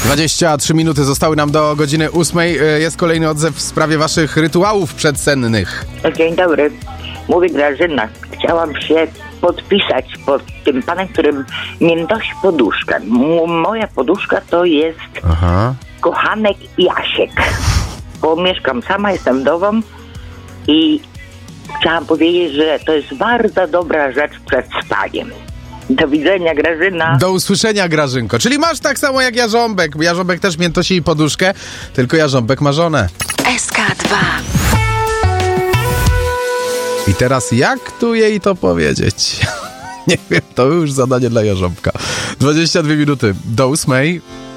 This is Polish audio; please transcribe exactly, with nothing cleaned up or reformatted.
dwadzieścia trzy minuty zostały nam do godziny ósmej. Jest kolejny odzew w sprawie waszych rytuałów przedsennych. Dzień dobry. Mówi Grażyna. Chciałam się podpisać pod tym panem, którym mnie nosi poduszkę. M- moja poduszka to jest Aha. kochanek Jasiek. Bo mieszkam sama, jestem wdową i chciałam powiedzieć, że to jest bardzo dobra rzecz przed spaniem. Do widzenia, Grażyna. Do usłyszenia, Grażynko. Czyli masz tak samo jak Jarząbek. Jarząbek też miętosi poduszkę, tylko Jarząbek ma żonę. S K dwa. I teraz jak tu jej to powiedzieć? Nie wiem, to już zadanie dla Jarząbka. dwadzieścia dwie minuty do ósmej.